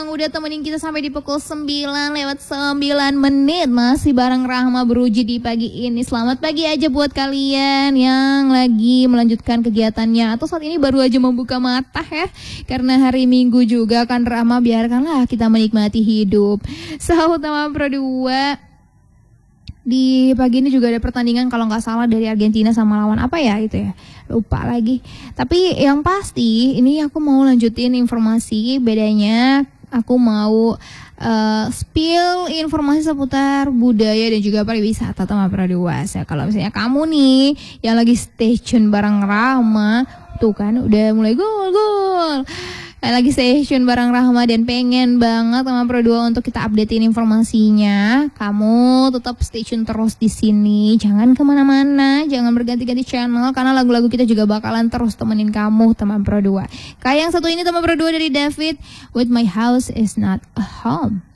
yang udah temenin kita sampai di pukul 9:09 masih bareng Rahma beruji di pagi ini. Selamat pagi aja buat kalian yang lagi melanjutkan kegiatannya atau saat ini baru aja membuka mata ya. Karena hari Minggu juga kan Rahma, biarkanlah kita menikmati hidup. Sahut sama Pro 2. Di pagi ini juga ada pertandingan kalau nggak salah dari Argentina sama lawan apa ya itu ya, lupa lagi. Tapi yang pasti ini aku mau lanjutin informasi, bedanya aku mau spill informasi seputar budaya dan juga pariwisata sama Pradewasa. Kalau misalnya kamu nih yang lagi stay tune bareng Rahma, tuh kan udah mulai gol. Lagi session bareng Rahma dan pengen banget sama Pro 2 untuk kita updatein informasinya. Kamu tetap stay tune terus di sini, jangan kemana-mana, jangan berganti-ganti channel karena lagu-lagu kita juga bakalan terus temenin kamu teman Pro 2. Kayak yang satu ini teman Pro 2 dari David, With My House Is Not a Home.